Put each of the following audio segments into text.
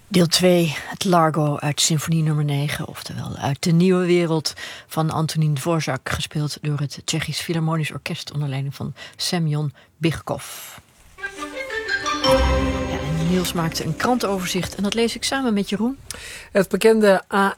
Deel 2, het Largo uit symfonie nummer 9, oftewel uit de Nieuwe Wereld van Antonín Dvořák, gespeeld door het Tsjechisch Philharmonisch Orkest onder leiding van Semjon Bychkov. Ja, en Niels maakte een krantenoverzicht en dat lees ik samen met Jeroen. Het bekende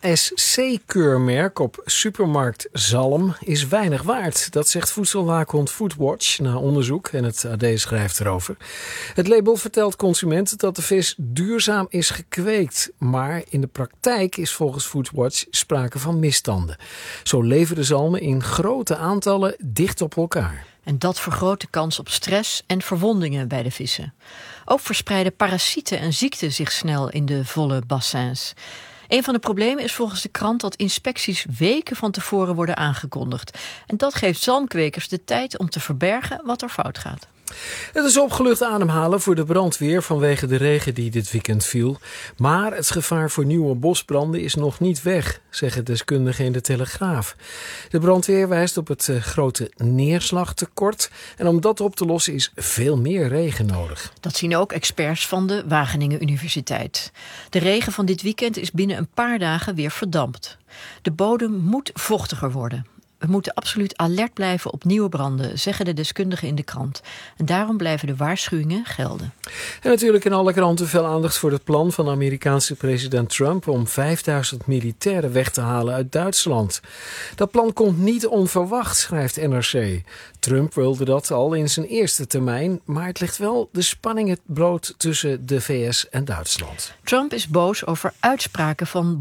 ASC-keurmerk op supermarkt Zalm is weinig waard. Dat zegt voedselwaakhond Foodwatch na onderzoek en het AD schrijft erover. Het label vertelt consumenten dat de vis duurzaam is gekweekt. Maar in de praktijk is volgens Foodwatch sprake van misstanden. Zo leven de zalmen in grote aantallen dicht op elkaar. En dat vergroot de kans op stress en verwondingen bij de vissen. Ook verspreiden parasieten en ziekten zich snel in de volle bassins. Een van de problemen is volgens de krant dat inspecties weken van tevoren worden aangekondigd. En dat geeft zalmkwekers de tijd om te verbergen wat er fout gaat. Het is opgelucht ademhalen voor de brandweer vanwege de regen die dit weekend viel. Maar het gevaar voor nieuwe bosbranden is nog niet weg, zeggen deskundigen in de Telegraaf. De brandweer wijst op het grote neerslagtekort. En om dat op te lossen is veel meer regen nodig. Dat zien ook experts van de Wageningen Universiteit. De regen van dit weekend is binnen een paar dagen weer verdampt. De bodem moet vochtiger worden. We moeten absoluut alert blijven op nieuwe branden, zeggen de deskundigen in de krant. En daarom blijven de waarschuwingen gelden. En natuurlijk in alle kranten veel aandacht voor het plan van Amerikaanse president Trump om 5000 militairen weg te halen uit Duitsland. Dat plan komt niet onverwacht, schrijft NRC. Trump wilde dat al in zijn eerste termijn, maar het ligt wel de spanning het brood tussen de VS en Duitsland. Trump is boos over uitspraken van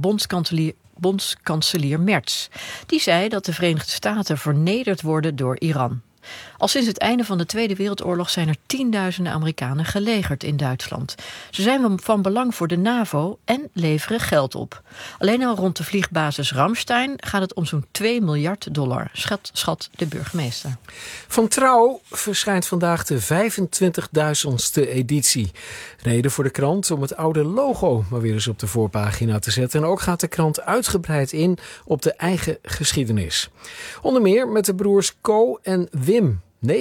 bondskanselier Merz. Die zei dat de Verenigde Staten vernederd worden door Iran. Al sinds het einde van de Tweede Wereldoorlog zijn er tienduizenden Amerikanen gelegerd in Duitsland. Ze zijn van belang voor de NAVO en leveren geld op. Alleen al rond de vliegbasis Ramstein gaat het om zo'n $2 miljard, schat de burgemeester. Van Trouw verschijnt vandaag de 25.000ste editie. Reden voor de krant om het oude logo maar weer eens op de voorpagina te zetten. En ook gaat de krant uitgebreid in op de eigen geschiedenis. Onder meer met de broers Co en Wim.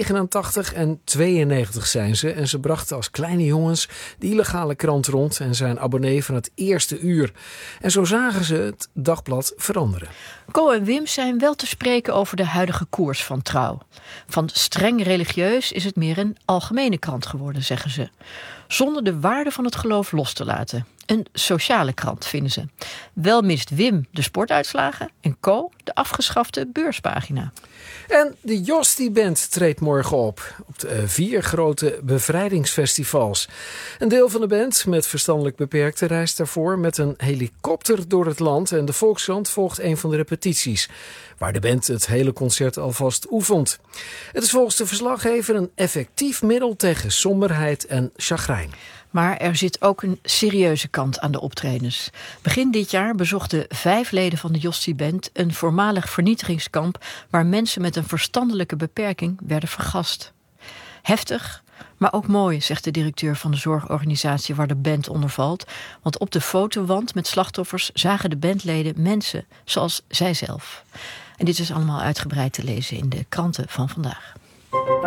89 en 92 zijn ze en ze brachten als kleine jongens de illegale krant rond en zijn abonnee van het eerste uur. En zo zagen ze het dagblad veranderen. Co en Wim zijn wel te spreken over de huidige koers van Trouw. Van streng religieus is het meer een algemene krant geworden, zeggen ze. Zonder de waarde van het geloof los te laten. Een sociale krant, vinden ze. Wel mist Wim de sportuitslagen en Co de afgeschafte beurspagina. En de Jostie Band treedt morgen op de 4 grote bevrijdingsfestivals. Een deel van de band met verstandelijk beperkten reist daarvoor met een helikopter door het land. En de Volkskrant volgt een van de repetities, waar de band het hele concert alvast oefent. Het is volgens de verslaggever een effectief middel tegen somberheid en chagrijn. Maar er zit ook een serieuze kant aan de optredens. Begin dit jaar bezochten 5 leden van de Jostie Band een voormalig vernietigingskamp waar mensen met een verstandelijke beperking werden vergast. Heftig, maar ook mooi, zegt de directeur van de zorgorganisatie waar de band onder valt. Want op de fotowand met slachtoffers zagen de bandleden mensen zoals zijzelf. En dit is allemaal uitgebreid te lezen in de kranten van vandaag.